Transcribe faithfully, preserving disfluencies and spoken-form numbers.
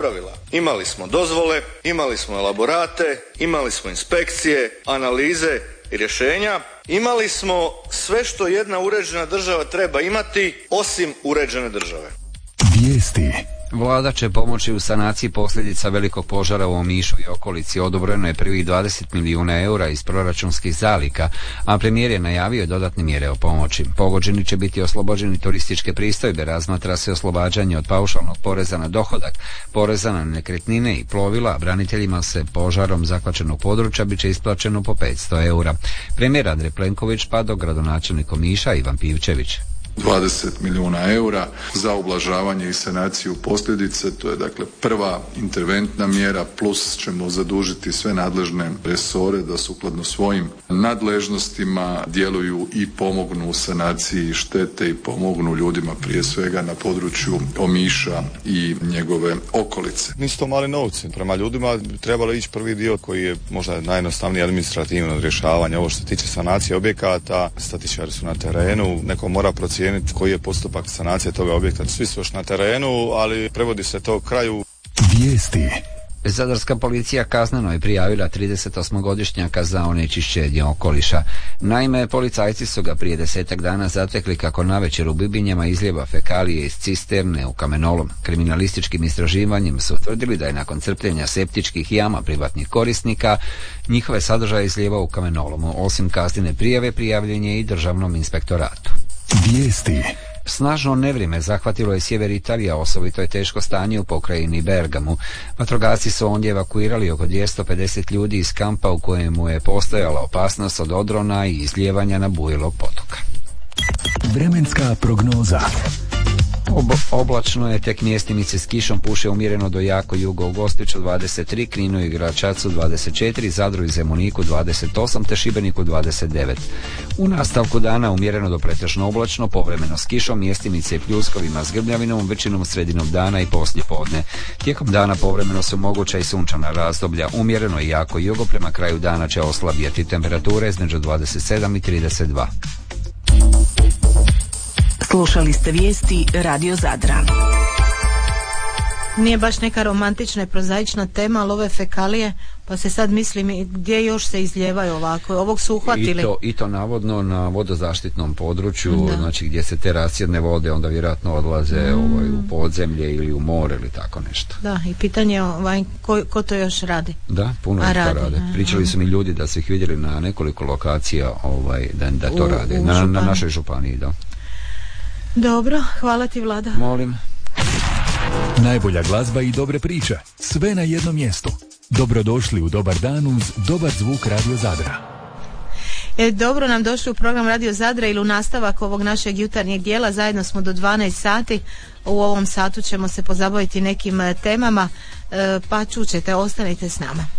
napravila? Imali smo dozvole, imali smo elaborate, imali smo inspekcije, analize i rješenja. Imali smo sve što jedna uređena država treba imati, osim uređene države. Vijesti. Vlada će pomoći u sanaciji posljedica velikog požara u Omišu i okolici. Odobreno je prvih dvadeset milijuna eura iz proračunskih zalika, a premijer je najavio dodatne mjere o pomoći. Pogođeni će biti oslobođeni turističke pristojbe, razmatra se oslobađanje od paušalnog poreza na dohodak, poreza na nekretnine i plovila, a braniteljima se požarom zahvaćenog područja bit će isplaćeno po petsto eura. Premijer Andrej Plenković pa do gradonačelnik Omiša Ivan Pivčević. dvadeset milijuna eura za ublažavanje i sanaciju posljedice, to je dakle prva interventna mjera, plus ćemo zadužiti sve nadležne resore da sukladno svojim nadležnostima djeluju i pomognu u sanaciji štete i pomognu ljudima prije svega na području Omiša i njegove okolice. Nisu to mali novci, prema ljudima trebalo ići prvi dio koji je možda najjednostavniji administrativno rješavanje. Ovo što se tiče sanacije objekata, statičari su na terenu, neko mora procijeniti koji je postupak sanacije toga objekta. Svi su još na terenu, ali prevodi se to kraju. Vijesti. Zadarska policija kazneno je prijavila tridesetosmogodišnjaka za onečišćenje okoliša. Naime, policajci su ga prije desetak dana zatekli kako navečer u Bibinjama izlijeva fekalije iz cisterne u kamenolom. Kriminalističkim istraživanjem su utvrdili da je nakon crpljenja septičkih jama privatnih korisnika njihove sadržaje izlijevao u kamenolomu. Osim kaznene prijave, prijavljen je i državnom inspektoratu. Vijesti. Snažno nevrijeme zahvatilo je sjever Italije, osobito je teško stanje u pokrajini Bergamu. Vatrogasci su ondje evakuirali oko dvjesto pedeset ljudi iz kampa u kojemu je postojala opasnost od odrona i izlijevanja nabujelog potoka. Vremenska prognoza. Ob- oblačno je, tek mjestimice s kišom, puše umjereno do jako jugo u Gospiću dvadeset tri, Kninu i Gračacu dvadeset četiri, Zadru i Zemuniku dvadeset osam te Šibeniku dvadeset devet. U nastavku dana umjereno do pretežno oblačno, povremeno s kišom, mjestimice i pljuskovima s grmljavinom, većinom sredinom dana i poslije podne. Tijekom dana povremeno su moguća i sunčana razdoblja, umjereno i jako jugo, prema kraju dana će oslabjeti temperature između dvadeset sedam i trideset dva. Slušali ste vijesti Radio Zadra. Nije baš neka romantična i prozaična tema, ali ove fekalije, pa se sad mislim gdje još se izljevaju ovako. Ovog su uhvatili. I to, i to navodno na vodozaštitnom području, da. Znači gdje se te rasjedne vode onda vjerojatno odlaze mm. ovaj, u podzemlje ili u more ili tako nešto. Da, i pitanje je ovaj, ko, ko to još radi? Da, puno ih to radi. rade. Pričali su mi ljudi da su ih vidjeli na nekoliko lokacija ovaj, da, da to u, rade. U na, na našoj županiji, da. Dobro, hvala ti Vlada. Molim. Najbolja glazba i dobre priče, sve na jednom mjestu. Dobrodošli u Dobar dan uz Dobar zvuk Radio Zadra. E, dobro nam došli u program Radio Zadra ili u nastavak ovog našeg jutarnjeg dijela. Zajedno smo do dvanaest sati. U ovom satu ćemo se pozabaviti nekim temama, e, pa čućete, ostanite s nama.